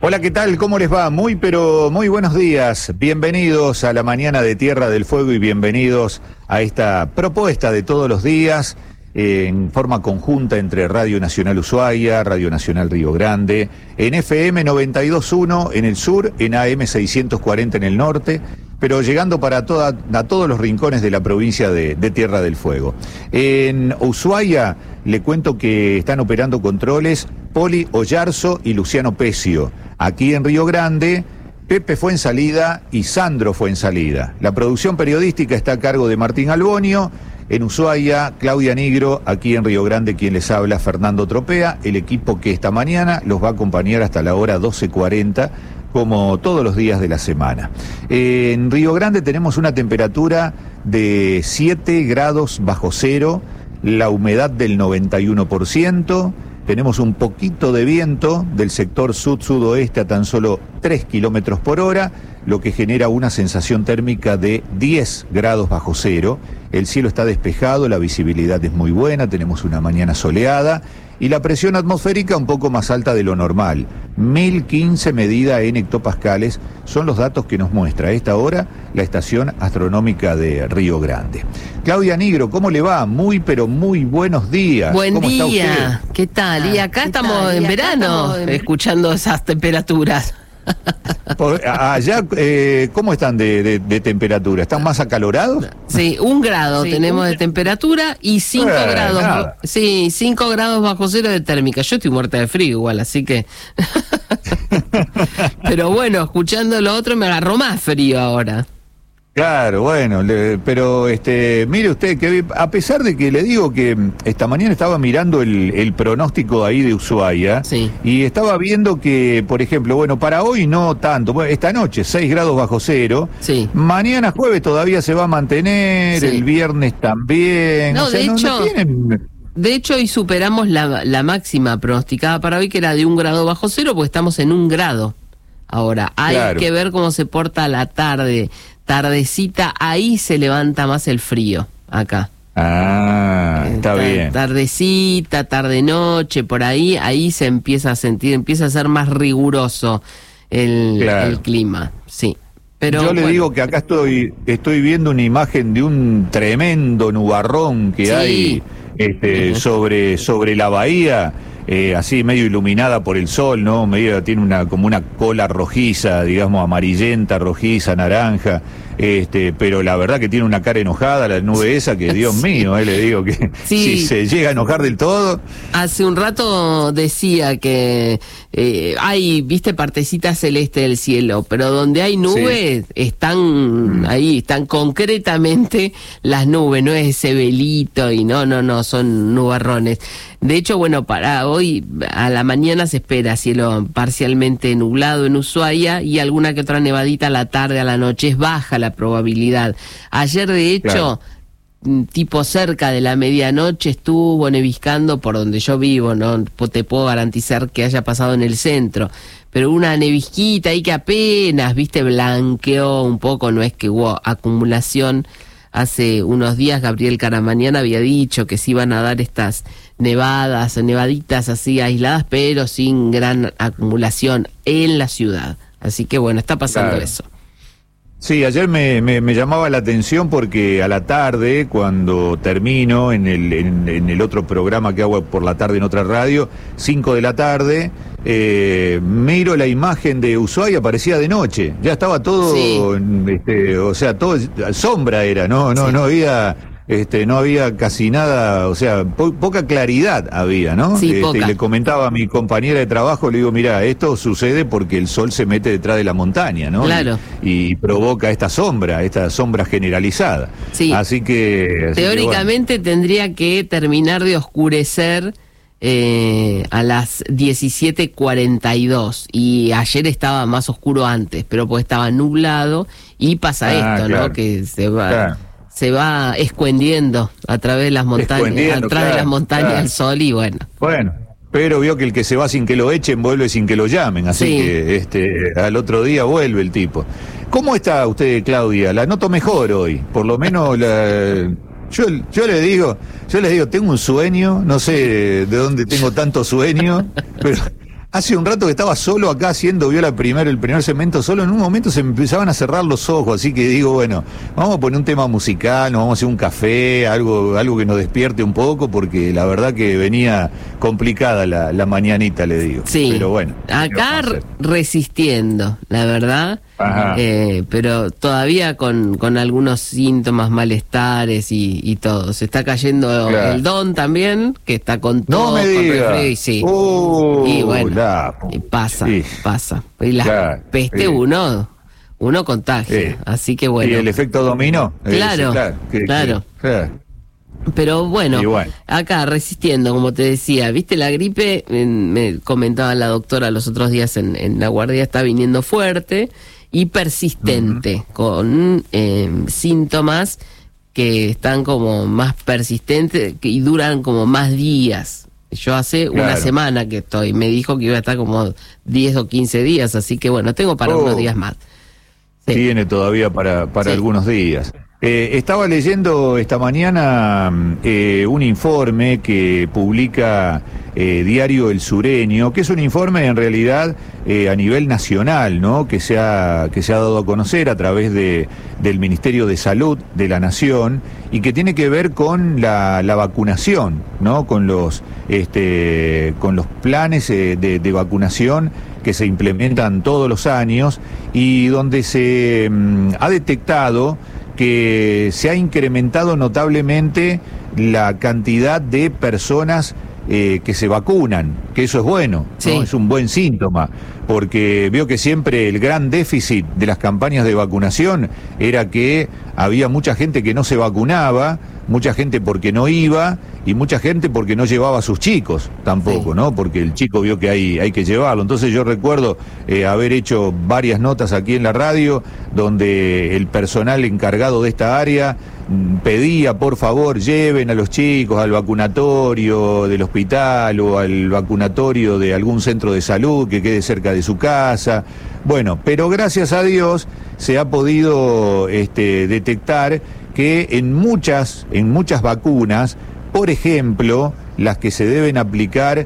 Hola, ¿qué tal? ¿Cómo les va? Muy, pero muy buenos días. Bienvenidos a la mañana de Tierra del Fuego y bienvenidos a esta propuesta de todos los días en forma conjunta entre Radio Nacional Ushuaia, Radio Nacional Río Grande, en FM 92.1 en el sur, en AM 640 en el norte, pero llegando a todos los rincones de la provincia de Tierra del Fuego. En Ushuaia le cuento que están operando controles Poli Oyarzo y Luciano Pecio. Aquí en Río Grande, Pepe Fuensalida y Sandro Fuensalida. La producción periodística está a cargo de Martín Albonio. En Ushuaia, Claudia Nigro. Aquí en Río Grande, quien les habla, Fernando Tropea. El equipo que esta mañana los va a acompañar hasta la hora 12:40, como todos los días de la semana. En Río Grande tenemos una temperatura de 7 grados bajo cero, la humedad del 91%. Tenemos un poquito de viento del sector sud-sudoeste a tan solo 3 kilómetros por hora, lo que genera una sensación térmica de 10 grados bajo cero. El cielo está despejado, la visibilidad es muy buena, tenemos una mañana soleada y la presión atmosférica un poco más alta de lo normal. 1015 medida en hectopascales son los datos que nos muestra a esta hora la estación astronómica de Río Grande. Claudia Nigro, ¿cómo le va? Muy, pero muy buenos días. Buen ¿Cómo día, está usted? ¿qué tal? Y acá estamos en verano, escuchando esas temperaturas. Allá, ¿cómo están de temperatura? ¿Están más acalorados? Sí, 1 grado tenemos de temperatura y 5 grados. Nada. Sí, 5 grados bajo cero de térmica. Yo estoy muerta de frío igual, así que... Pero bueno, escuchando lo otro me agarró más frío ahora. Claro, bueno, pero mire usted que a pesar de que le digo que esta mañana estaba mirando el pronóstico ahí de Ushuaia, Sí. Y estaba viendo que, por ejemplo, bueno, para hoy no tanto, bueno, esta noche 6 grados bajo cero, Sí. Mañana jueves todavía se va a mantener, Sí. El viernes también, No, o sea, de hecho, no tienen... De hecho, hoy superamos la máxima pronosticada para hoy, que era de 1 grado bajo cero, porque estamos en 1 grado. Ahora, hay Claro. que ver cómo se porta la tarde. Tardecita, ahí se levanta más el frío, acá. Está bien. Tardecita, tarde-noche, por ahí se empieza a sentir, empieza a ser más riguroso el clima, sí. Pero yo le bueno, digo que acá estoy viendo una imagen de un tremendo nubarrón que Sí. hay sobre la bahía, así medio iluminada por el sol, ¿no? Tiene como una cola rojiza, digamos amarillenta, rojiza, naranja, pero la verdad que tiene una cara enojada la nube esa, que Dios Sí. mío, le digo que Sí. si se llega a enojar del todo... hace un rato decía que hay, viste, partecita celeste del cielo, pero donde hay nubes están ahí, están concretamente las nubes, no es ese velito y no, son nubarrones. De hecho, bueno, para hoy a la mañana se espera cielo parcialmente nublado en Ushuaia y alguna que otra nevadita a la tarde, a la noche. Es baja la probabilidad. Ayer, de hecho... Claro. tipo cerca de la medianoche estuvo neviscando por donde yo vivo, no te puedo garantizar que haya pasado en el centro, pero una nevisquita ahí que apenas, viste, blanqueó un poco, no es que hubo acumulación. Hace unos días Gabriel Caramañán había dicho que se iban a dar estas nevaditas así aisladas, pero sin gran acumulación en la ciudad. Así que bueno, está pasando Claro. eso. Sí, ayer me llamaba la atención porque a la tarde, cuando termino en el otro programa que hago por la tarde en otra radio, 5 de la tarde, miro la imagen de Ushuaia, parecía de noche, ya estaba todo, Sí. o sea, todo sombra era, no había casi nada, o sea, poca claridad había, ¿no? Sí, poca. Y le comentaba a mi compañera de trabajo, le digo, mirá, esto sucede porque el sol se mete detrás de la montaña, ¿no? Claro. Y provoca esta sombra generalizada. Sí. Así que Teóricamente tendría que terminar de oscurecer a las 17:42 y ayer estaba más oscuro antes, pero pues estaba nublado y pasa esto, claro. ¿no? Que se va... Claro. Se va escondiendo a través de las montañas, Escondiendo, atrás de claro, las montañas claro. el sol y bueno. Bueno, pero vio que el que se va sin que lo echen vuelve sin que lo llamen, así Sí. que al otro día vuelve el tipo. ¿Cómo está usted, Claudia? La noto mejor hoy, por lo menos yo le digo, tengo un sueño, no sé de dónde tengo tanto sueño, Hace un rato que estaba solo acá haciendo, vio el primer segmento solo, en un momento se me empezaban a cerrar los ojos, así que digo, bueno, vamos a poner un tema musical, nos vamos a hacer un café, algo que nos despierte un poco, porque la verdad que venía complicada la mañanita, le digo. Sí, pero bueno. acá resistiendo, la verdad, pero todavía con algunos síntomas, malestares y todo. Se está cayendo el Don también, que está con todo. No me diga. Sí. Y bueno, y pasa. Y la peste uno contagia, así que bueno. ¿Y el efecto dominó? Claro. Pero bueno, acá resistiendo, como te decía, viste, la gripe, me comentaba la doctora los otros días en la guardia, está viniendo fuerte y persistente, con síntomas que están como más persistentes y duran como más días. Yo hace una semana que estoy, me dijo que iba a estar como 10 o 15 días, así que bueno, tengo para unos días más. Sí. Tiene todavía para algunos días. Estaba leyendo esta mañana un informe que publica Diario El Sureño, que es un informe en realidad a nivel nacional, ¿no? Que se ha dado a conocer a través del Ministerio de Salud de la Nación y que tiene que ver con la vacunación, ¿no? Con los planes de vacunación que se implementan todos los años y donde se ha detectado que se ha incrementado notablemente la cantidad de personas que se vacunan, que eso es bueno, ¿no? Es un buen síntoma, porque veo que siempre el gran déficit de las campañas de vacunación era que había mucha gente que no se vacunaba, mucha gente porque no iba y mucha gente porque no llevaba a sus chicos tampoco, ¿no? Porque el chico vio que hay que llevarlo. Entonces yo recuerdo haber hecho varias notas aquí en la radio donde el personal encargado de esta área pedía, por favor, lleven a los chicos al vacunatorio del hospital o al vacunatorio de algún centro de salud que quede cerca de su casa. Bueno, pero gracias a Dios se ha podido detectar que en muchas vacunas, por ejemplo, las que se deben aplicar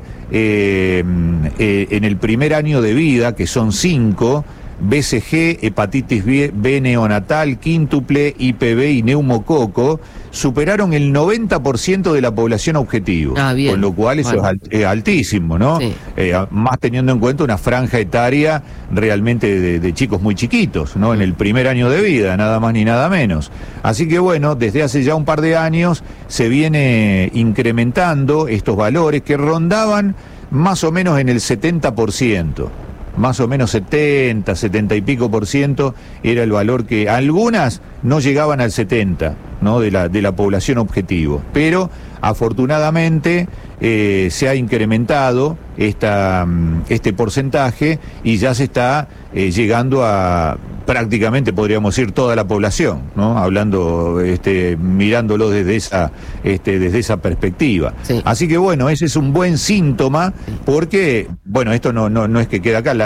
en el primer año de vida, que son 5, BCG, hepatitis B neonatal, quíntuple, IPV y neumococo, superaron el 90% de la población objetivo. Bien. Con lo cual eso es altísimo, ¿no? Sí. Más teniendo en cuenta una franja etaria realmente de chicos muy chiquitos, ¿no? En el primer año de vida, nada más ni nada menos. Así que bueno, desde hace ya un par de años se viene incrementando estos valores que rondaban más o menos en el 70%. Más o menos 70 y pico por ciento era el valor que algunas no llegaban al 70, ¿no? de la población objetivo, pero afortunadamente se ha incrementado este porcentaje y ya se está llegando a prácticamente, podríamos decir, toda la población, ¿no? Hablando, mirándolo desde esa perspectiva. Sí. Así que bueno, ese es un buen síntoma, porque, bueno, esto no es que quede acá,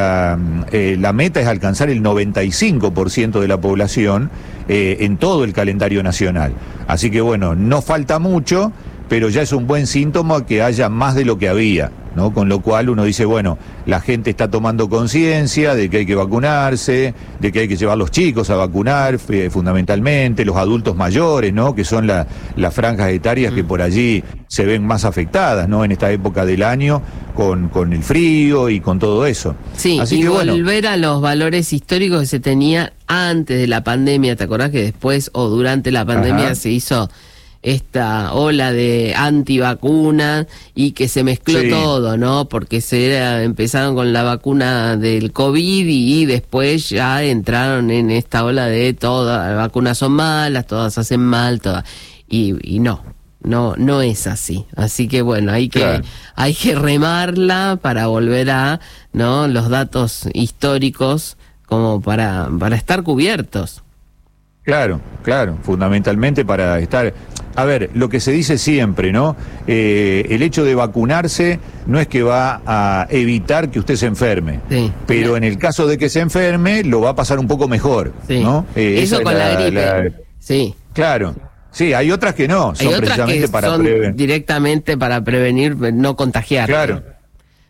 la meta es alcanzar el 95% de la población en todo el calendario nacional. Así que bueno, no falta mucho, pero ya es un buen síntoma que haya más de lo que había, ¿no? Con lo cual uno dice, bueno, la gente está tomando conciencia de que hay que vacunarse, de que hay que llevar a los chicos a vacunar, fundamentalmente, los adultos mayores, ¿no? Que son las franjas etarias que por allí se ven más afectadas, ¿no? En esta época del año, con el frío y con todo eso. Sí, así que volver a los valores históricos que se tenía antes de la pandemia. ¿Te acordás que después o durante la pandemia se hizo esta ola de antivacunas y que se mezcló todo, ¿no? Porque empezaron con la vacuna del COVID y después ya entraron en esta ola de todas las vacunas son malas, todas hacen mal, todas. Y no es así. Así que bueno, hay que remarla para volver a, ¿no?, los datos históricos como para estar cubiertos. Claro, fundamentalmente para estar... A ver, lo que se dice siempre, ¿no? El hecho de vacunarse no es que va a evitar que usted se enferme, pero en el caso de que se enferme, lo va a pasar un poco mejor, ¿no? Eso con la gripe. Sí. Claro. Sí, hay otras que no, son precisamente para prevenir. Directamente para prevenir, no contagiar. Claro.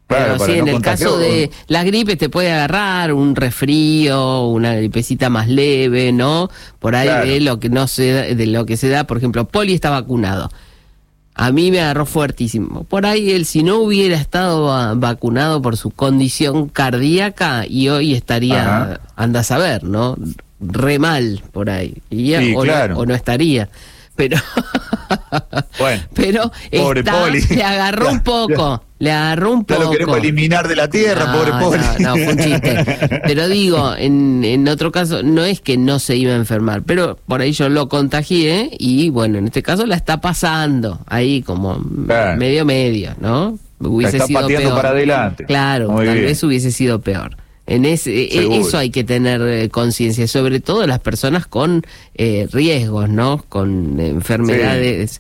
Pero Claro, sí, para en no el caso contagiar. de las gripes te puede agarrar un resfrío, una gripecita más leve, ¿no? Por ahí Claro. de lo que no se da, de lo que se da, por ejemplo, Poli está vacunado. A mí me agarró fuertísimo. Por ahí él, si no hubiera estado vacunado por su condición cardíaca, y hoy estaría, Ajá. anda a saber, ¿no? Re mal por ahí. Y, Sí, claro. o no estaría. Pero, Bueno, pero pobre Poli. le agarró un poco, le agarró un Ya poco. lo queremos eliminar de la tierra, pobre Poli. No, fue un chiste. Pero digo, en otro caso, no es que no se iba a enfermar, pero por ahí yo lo contagié y bueno, en este caso la está pasando ahí como Claro. medio, ¿no? La está pateando para adelante. Claro, Muy tal bien. vez hubiese sido peor. Seguro. Eso hay que tener conciencia, sobre todo las personas con riesgos, ¿no? Con enfermedades,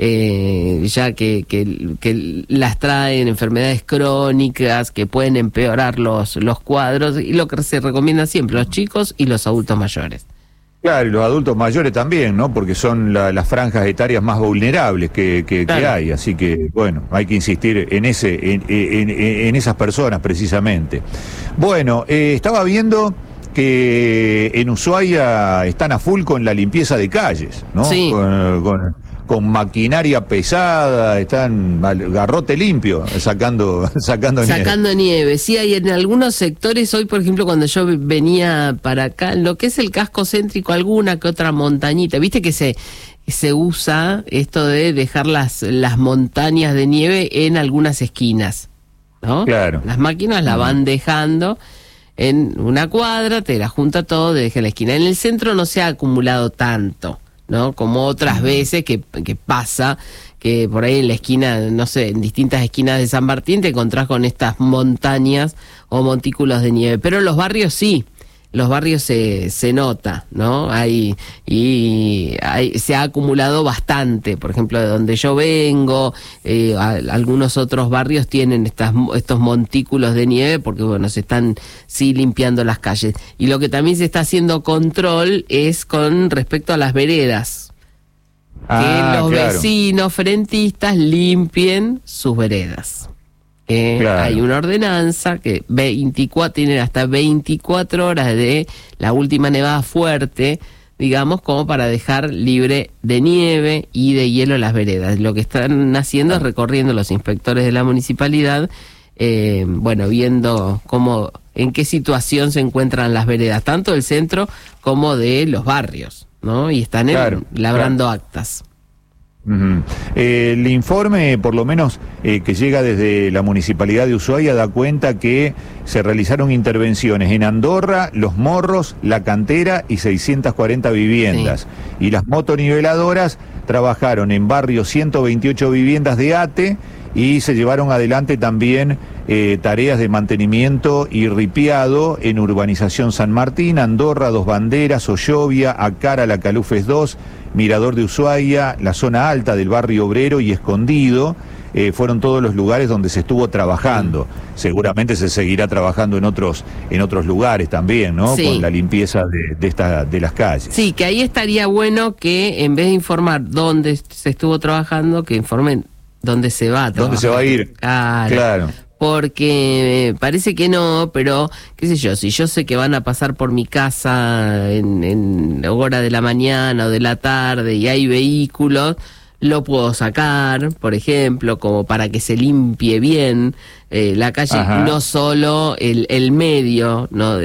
ya que las traen, enfermedades crónicas que pueden empeorar los cuadros, y lo que se recomienda siempre, los chicos y los adultos mayores. Claro, y los adultos mayores también, ¿no? Porque son las franjas etarias más vulnerables que Claro. hay. Así que, bueno, hay que insistir en en esas personas precisamente. Bueno, estaba viendo que en Ushuaia están a full con la limpieza de calles, ¿no? Sí. Con maquinaria pesada, están al garrote limpio sacando nieve. Sacando nieve, sí, hay en algunos sectores. Hoy, por ejemplo, cuando yo venía para acá, en lo que es el casco céntrico, alguna que otra montañita, viste que se usa esto de dejar las montañas de nieve en algunas esquinas, ¿no? Claro. Las máquinas la van dejando en una cuadra, te la junta todo, te deja en la esquina. En el centro no se ha acumulado tanto, ¿no? Como otras veces que pasa, que por ahí en la esquina, no sé, en distintas esquinas de San Martín te encontrás con estas montañas o montículos de nieve. Pero en los barrios sí, los barrios se nota, ¿no? Se ha acumulado bastante. Por ejemplo, de donde yo vengo, algunos otros barrios tienen estos montículos de nieve porque, bueno, se están sí limpiando las calles. Y lo que también se está haciendo control es con respecto a las veredas. Que los vecinos frentistas limpien sus veredas. Claro. Hay una ordenanza que tiene hasta 24 horas de la última nevada fuerte, digamos, como para dejar libre de nieve y de hielo las veredas. Lo que están haciendo es recorriendo los inspectores de la municipalidad, bueno, viendo en qué situación se encuentran las veredas, tanto del centro como de los barrios, ¿no? Y están labrando actas. Uh-huh. El informe, por lo menos que llega desde la Municipalidad de Ushuaia, da cuenta que se realizaron intervenciones en Andorra, Los Morros, La Cantera y 640 viviendas. Sí. Y las motoniveladoras trabajaron en barrio 128 viviendas de ATE y se llevaron adelante también tareas de mantenimiento y ripiado en Urbanización San Martín, Andorra, Dos Banderas, Ollovia, Acara, La Calufes 2, Mirador de Ushuaia, la zona alta del barrio Obrero y Escondido. Fueron todos los lugares donde se estuvo trabajando. Seguramente se seguirá trabajando en otros lugares también, ¿no? Sí. Con la limpieza de las calles. Sí, que ahí estaría bueno que en vez de informar dónde se estuvo trabajando, que informen dónde se va a trabajar. ¿Dónde se va a ir? Claro. Porque parece que no, pero qué sé yo, si yo sé que van a pasar por mi casa en hora de la mañana o de la tarde y hay vehículos, lo puedo sacar, por ejemplo, como para que se limpie bien la calle. Ajá. No solo el medio, ¿no?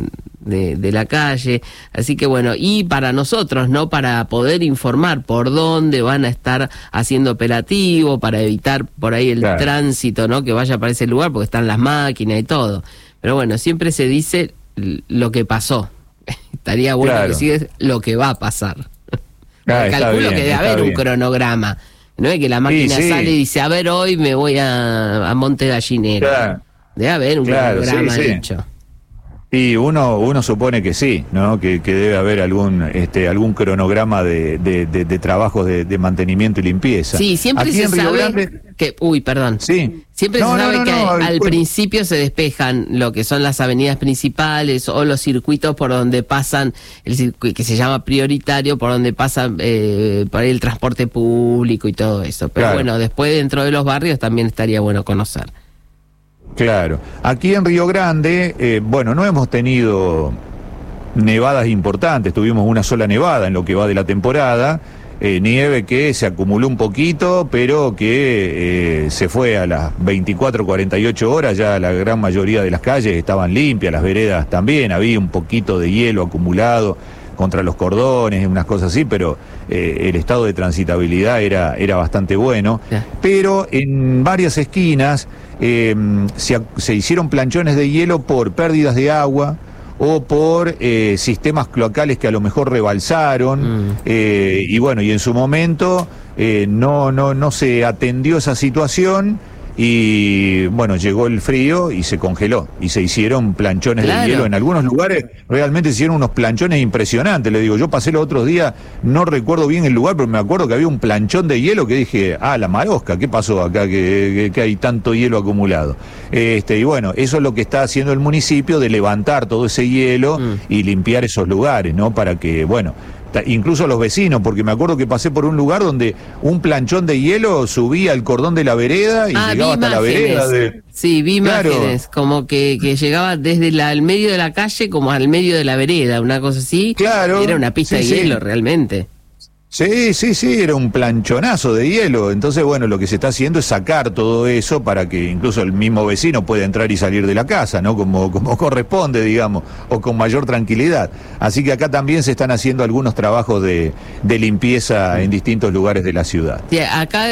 de la calle. Así que bueno, y para nosotros, ¿no? Para poder informar por dónde van a estar haciendo operativo, para evitar por ahí el tránsito, ¿no? Que vaya para ese lugar, porque están las máquinas y todo. Pero bueno, siempre se dice lo que pasó. Estaría bueno que siga lo que va a pasar. Calculo que debe haber un cronograma. No es que la máquina sale y dice, a ver, hoy me voy a Monte Gallinero. Debe haber un cronograma hecho. Y uno supone que sí, ¿no? Que debe haber algún cronograma de trabajos de mantenimiento y limpieza. Sí, siempre aquí se en Río sabe Grande... que... Uy, perdón. Sí. Siempre se sabe que al principio se despejan lo que son las avenidas principales o los circuitos por donde pasan, el circuito que se llama prioritario, por donde pasa por ahí el transporte público y todo eso. Pero bueno, después dentro de los barrios también estaría bueno conocer. Claro. Aquí en Río Grande, bueno, no hemos tenido nevadas importantes, tuvimos una sola nevada en lo que va de la temporada, nieve que se acumuló un poquito, pero que se fue a las 24, 48 horas, ya la gran mayoría de las calles estaban limpias, las veredas también, había un poquito de hielo acumulado contra los cordones, unas cosas así, pero el estado de transitabilidad era bastante bueno. Yeah. Pero en varias esquinas se hicieron planchones de hielo por pérdidas de agua o por sistemas cloacales que a lo mejor rebalsaron, y bueno, y en su momento no se atendió esa situación. Y bueno, llegó el frío y se congeló y se hicieron planchones de hielo. En algunos lugares realmente se hicieron unos planchones impresionantes. Le digo, yo pasé los otros días, no recuerdo bien el lugar, pero me acuerdo que había un planchón de hielo que dije, la marosca, ¿qué pasó acá que hay tanto hielo acumulado? Y bueno, eso es lo que está haciendo el municipio, de levantar todo ese hielo y limpiar esos lugares, ¿no? Para que, bueno, incluso los vecinos, porque me acuerdo que pasé por un lugar donde un planchón de hielo subía el cordón de la vereda y llegaba hasta la vereda de... Sí, vi imágenes, como que llegaba desde el medio de la calle como al medio de la vereda, una cosa así. Claro. Era una pista de hielo realmente. Sí, era un planchonazo de hielo. Entonces, bueno, lo que se está haciendo es sacar todo eso para que incluso el mismo vecino pueda entrar y salir de la casa, ¿no? Como corresponde, digamos, o con mayor tranquilidad. Así que acá también se están haciendo algunos trabajos de limpieza en distintos lugares de la ciudad. Sí, acá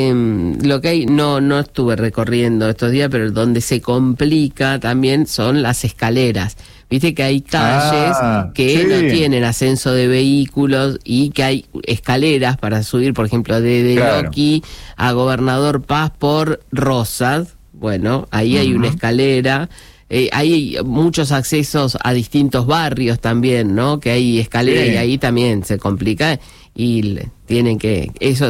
lo que hay, no estuve recorriendo estos días, pero donde se complica también son las escaleras. Viste que hay calles que no tienen ascenso de vehículos y que hay escaleras para subir, por ejemplo, de Loqui a Gobernador Paz por Rosas. Bueno, ahí hay una escalera. Hay muchos accesos a distintos barrios también, ¿no? Que hay escaleras y ahí también se complica y tienen que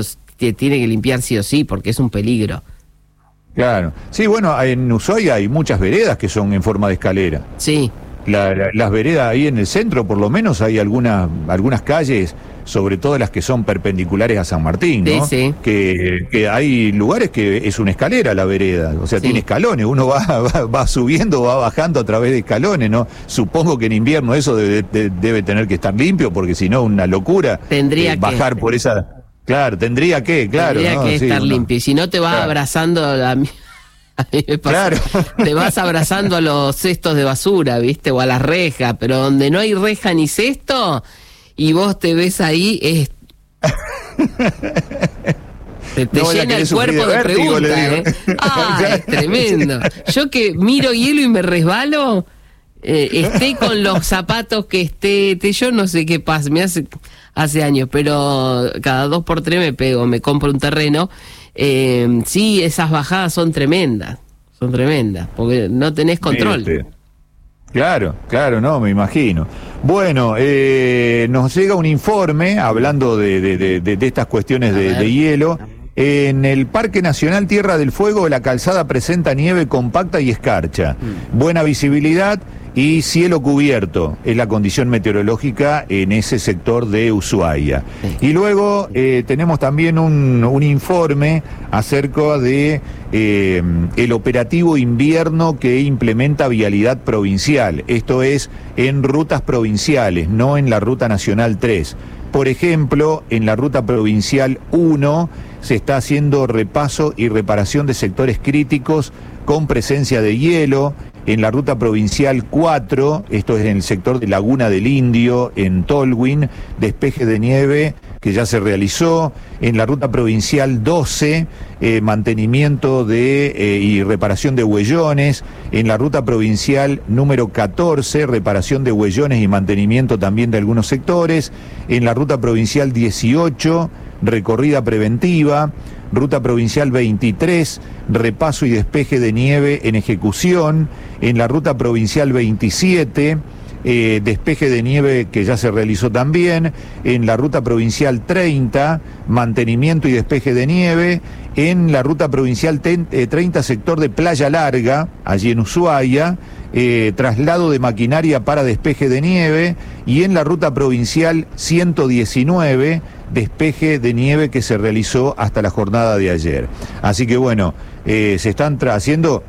limpiar sí o sí porque es un peligro. Claro. Sí, bueno, en Ushuaia hay muchas veredas que son en forma de escalera. Sí. Las veredas ahí en el centro, por lo menos, hay algunas calles, sobre todo las que son perpendiculares a San Martín, ¿no? Sí. Que hay lugares que es una escalera la vereda, o sea, tiene escalones, uno va subiendo, va bajando a través de escalones, ¿no? Supongo que en invierno eso debe tener que estar limpio, porque si no, una locura. Tendría bajar por esa... Claro, tendría que estar limpio, y si no te vas abrazando a mí. Claro. Te vas abrazando a los cestos de basura, ¿viste? O a las rejas, pero donde no hay reja ni cesto y vos te ves ahí, te llena el cuerpo de preguntas, es tremendo. Yo que miro hielo y me resbalo, esté con los zapatos que esté, yo no sé qué pasa, me hace años, pero cada 2 por 3 me compro un terreno. Sí, esas bajadas son tremendas, porque no tenés control. Claro, no, me imagino. Bueno, nos llega un informe hablando de estas cuestiones de hielo. En el Parque Nacional Tierra del Fuego, la calzada presenta nieve compacta y escarcha. Buena visibilidad y cielo cubierto es la condición meteorológica en ese sector de Ushuaia. Y luego tenemos también un informe acerca de el operativo invierno que implementa Vialidad Provincial. Esto es en rutas provinciales, no en la Ruta Nacional 3. Por ejemplo, en la Ruta Provincial 1 se está haciendo repaso y reparación de sectores críticos con presencia de hielo. En la Ruta Provincial 4, esto es en el sector de Laguna del Indio, en Tolwyn, despeje de nieve que ya se realizó. En la Ruta Provincial 12, mantenimiento y reparación de huellones. En la Ruta Provincial número 14, reparación de huellones y mantenimiento también de algunos sectores. En la Ruta Provincial 18, recorrida preventiva. Ruta Provincial 23, repaso y despeje de nieve en ejecución. En la Ruta Provincial 27, despeje de nieve que ya se realizó también. En la Ruta Provincial 30, mantenimiento y despeje de nieve. En la Ruta Provincial 30, sector de Playa Larga, allí en Ushuaia, traslado de maquinaria para despeje de nieve. Y en la Ruta Provincial 119, despeje de nieve que se realizó hasta la jornada de ayer. Así que bueno, se están haciendo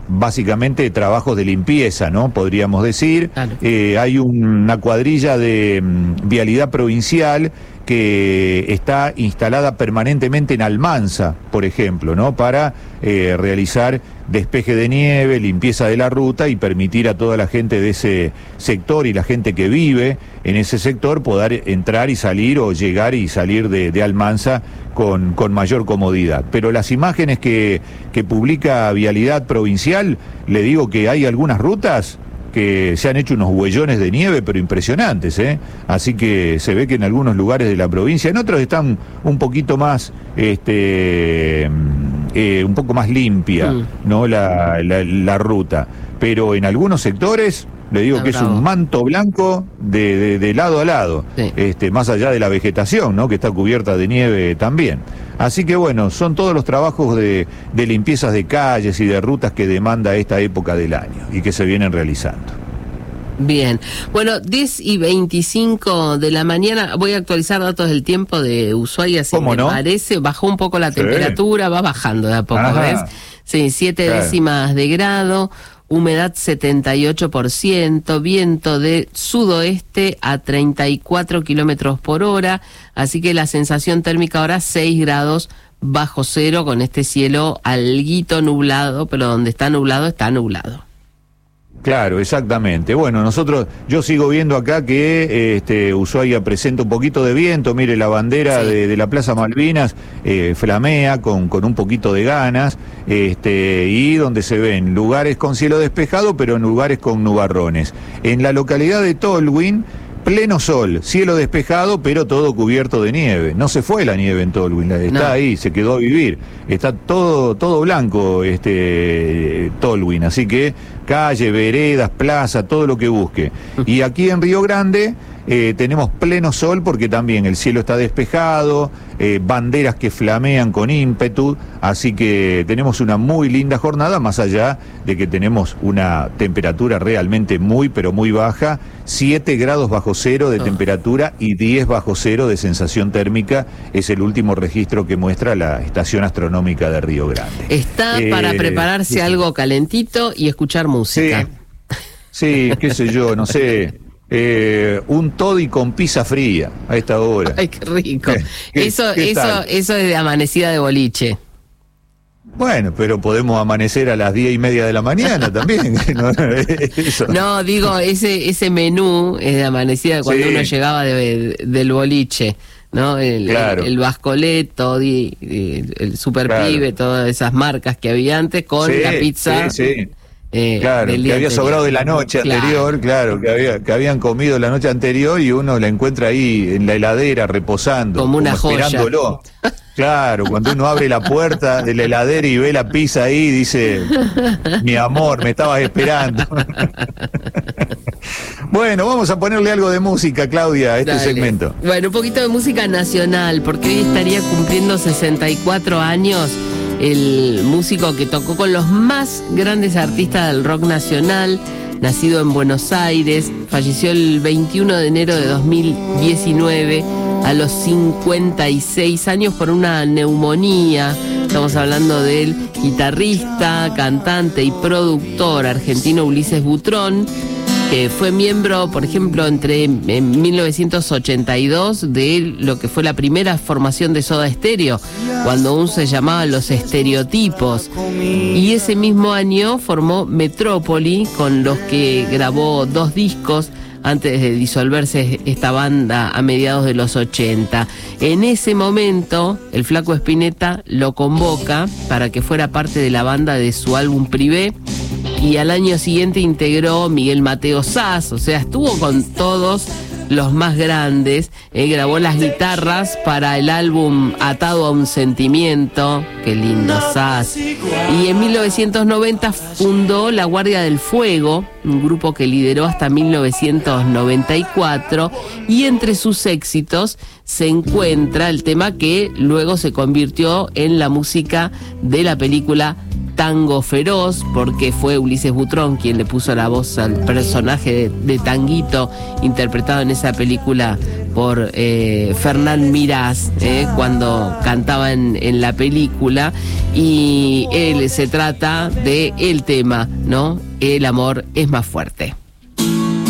básicamente trabajos de limpieza, ¿no? Podríamos decir. Claro. Hay una cuadrilla de vialidad provincial que está instalada permanentemente en Almanza, por ejemplo, ¿no? Para realizar despeje de nieve, limpieza de la ruta y permitir a toda la gente de ese sector y la gente que vive en ese sector poder entrar y salir o llegar y salir de Almanza con mayor comodidad. Pero las imágenes que publica Vialidad Provincial, le digo que hay algunas rutas que se han hecho unos huellones de nieve, pero impresionantes, ¿eh? Así que se ve que en algunos lugares de la provincia, en otros están un poquito más, un poco más limpia, ¿no? La ruta. Pero en algunos sectores, le digo que es un manto blanco de lado a lado, sí. Más allá de la vegetación, ¿no? Que está cubierta de nieve también. Así que bueno, son todos los trabajos de limpiezas de calles y de rutas que demanda esta época del año y que se vienen realizando. Bien, bueno, 10:25 de la mañana, voy a actualizar datos del tiempo de Ushuaia, si me parece, bajó un poco la temperatura, va bajando de a poco, ¿ves? Sí, 7 décimas de grado, humedad 78%, viento de sudoeste a 34 kilómetros por hora, así que la sensación térmica ahora 6 grados bajo cero, con este cielo alguito nublado, pero donde está nublado, está nublado. Claro, exactamente. Bueno, yo sigo viendo acá que Ushuaia presenta un poquito de viento. Mire, la bandera de la Plaza Malvinas flamea con un poquito de ganas, y donde se ven lugares con cielo despejado, pero en lugares con nubarrones. En la localidad de Tolwyn, pleno sol, cielo despejado, pero todo cubierto de nieve. No se fue la nieve en Tolwyn, está ahí, se quedó a vivir. Está todo blanco, Tolwyn, así que calle, veredas, plaza, todo lo que busque. Y aquí en Río Grande tenemos pleno sol porque también el cielo está despejado, banderas que flamean con ímpetu, así que tenemos una muy linda jornada, más allá de que tenemos una temperatura realmente muy, pero muy baja, 7 grados bajo cero de temperatura y 10 bajo cero de sensación térmica, es el último registro que muestra la Estación Astronómica de Río Grande. Está para prepararse algo calentito y escuchar música. Sí, qué sé yo, no sé... un toddy con pizza fría a esta hora. Ay, qué rico. Eso es de amanecida de boliche. Bueno, pero podemos amanecer a las 10:30 de la mañana también. No, digo, ese menú es de amanecida cuando uno llegaba del boliche, ¿no? El Bascolet, Toddy, el Super Pibe, todas esas marcas que había antes con la pizza. Claro, que había sobrado de la noche anterior, claro, que habían comido la noche anterior y uno la encuentra ahí en la heladera reposando, como una joya. Esperándolo. Claro, cuando uno abre la puerta de la heladera y ve la pizza ahí, dice, mi amor, me estabas esperando. Bueno, vamos a ponerle algo de música, Claudia, a este segmento. Bueno, un poquito de música nacional, porque hoy estaría cumpliendo 64 años el músico que tocó con los más grandes artistas del rock nacional, nacido en Buenos Aires, falleció el 21 de enero de 2019 a los 56 años por una neumonía. Estamos hablando del guitarrista, cantante y productor argentino Ulises Butrón, que fue miembro, por ejemplo, en 1982 de lo que fue la primera formación de Soda Stereo, cuando aún se llamaban Los Estereotipos. Y ese mismo año formó Metrópoli, con los que grabó 2 discos antes de disolverse esta banda a mediados de los 80. En ese momento, el Flaco Spinetta lo convoca para que fuera parte de la banda de su álbum Privé, y al año siguiente integró Miguel Mateo Saz, o sea, estuvo con todos los más grandes, grabó las guitarras para el álbum Atado a un Sentimiento, qué lindo Saz, y en 1990 fundó La Guardia del Fuego, un grupo que lideró hasta 1994, y entre sus éxitos se encuentra el tema que luego se convirtió en la música de la película Tango Feroz, porque fue Ulises Butrón quien le puso la voz al personaje de Tanguito, interpretado en esa película por Fernán Mirás cuando cantaba en la película, y se trata de el tema, ¿no? El amor es más fuerte.